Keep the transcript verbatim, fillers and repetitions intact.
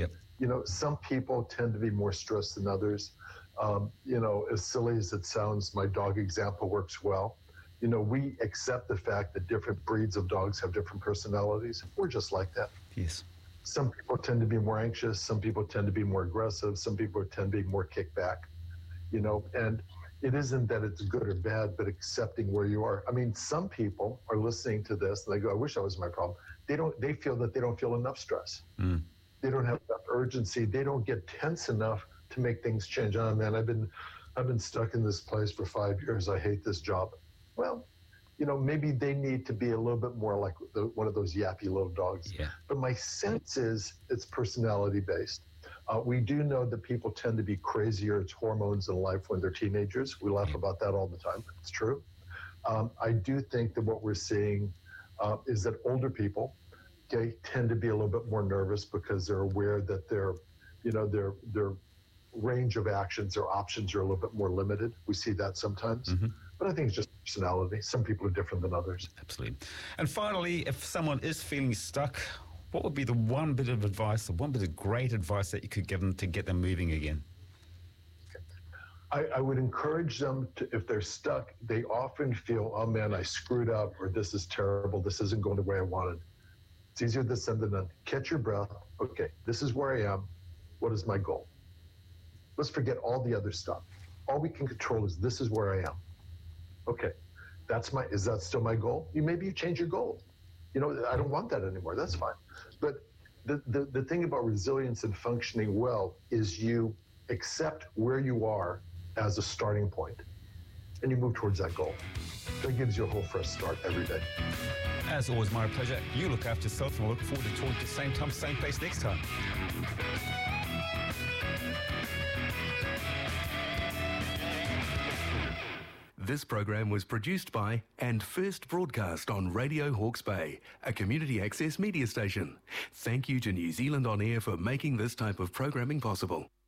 Yep. You know, some people tend to be more stressed than others. Um, you know, as silly as it sounds, my dog example works well. You know, we accept the fact that different breeds of dogs have different personalities. We're just like that. Yes. Some people tend to be more anxious. Some people tend to be more aggressive. Some people tend to be more kickback, you know, and it isn't that it's good or bad, but accepting where you are. I mean, some people are listening to this and they go, I wish that was my problem. They don't, they feel that they don't feel enough stress. Mm. They don't have enough urgency. They don't get tense enough to make things change. Oh man, I've been, I've been stuck in this place for five years. I hate this job. Well, you know, maybe they need to be a little bit more like the, one of those yappy little dogs. Yeah. But my sense is it's personality based. Uh, we do know that people tend to be crazier. It's hormones in life when they're teenagers. We laugh about that all the time. It's true. Um, I do think that what we're seeing uh, is that older people, okay, tend to be a little bit more nervous because they're aware that their, you know, their their range of actions, their options are a little bit more limited. We see that sometimes. Mm-hmm. But I think it's just personality. Some people are different than others. Absolutely. And finally, if someone is feeling stuck, what would be the one bit of advice, or one bit of great advice that you could give them to get them moving again? I, I would encourage them to, if they're stuck, they often feel, oh man, I screwed up, or this is terrible, this isn't going the way I wanted. It's easier to said than done. Catch your breath. Okay, this is where I am. What is my goal? Let's forget all the other stuff. All we can control is this is where I am. Okay, that's my, is that still my goal? You maybe you change your goal. You know, I don't want that anymore. That's fine. But the, the, the thing about resilience and functioning well is you accept where you are as a starting point, and you move towards that goal. That gives you a whole fresh start every day. As always, my pleasure. You look after yourself, and I look forward to talking to you same time, same place next time. This program was produced by and first broadcast on Radio Hawke's Bay, a community access media station. Thank you to New Zealand On Air for making this type of programming possible.